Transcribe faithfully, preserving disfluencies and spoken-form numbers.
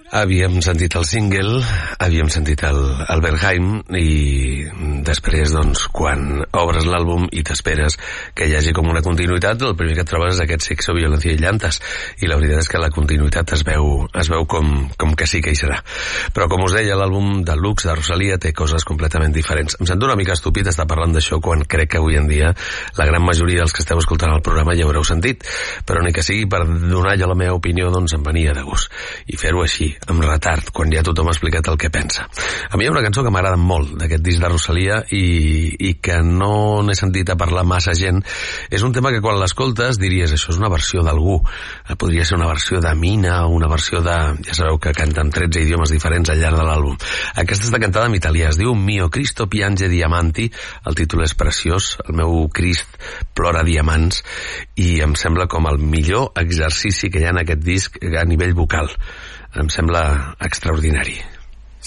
Havíem sentit el single, havíem sentit el, el Berghain i després, doncs, quan obres l'àlbum i t'esperes que hi hagi com una continuïtat, el primer que et trobes és aquest Sexo, Violencia y Llantas, i la veritat és que la continuïtat es veu, es veu com, com que sí que hi serà. Però, com us deia, l'àlbum Deluxe de Rosalia té coses completament diferents. Em sento una mica estúpid estar parlant d'això quan crec que avui en dia la gran majoria dels que esteu escoltant el programa ja haureu sentit, però ni que sigui per donar jo la meva opinió, doncs em venia de gust. I fer-ho així, amb retard, quan ja tothom ha explicat el que pensa. A mi hi ha una cançó que m'agrada molt d'aquest disc de Rosalia i, i que no n'he sentit a parlar massa gent. És un tema que quan l'escoltes diries, això és una versió d'algú. Podria ser una versió de Mina o una versió de... Ja sabeu que canten tretze idiomes diferents al llarg de l'àlbum. Aquesta està cantada en italià, es diu Mio Cristo piange diamanti, el títol és preciós, el meu Crist plora diamants, i em sembla com el millor exercici que hi ha en aquest disc a nivell vocal. Em sembla extraordinari.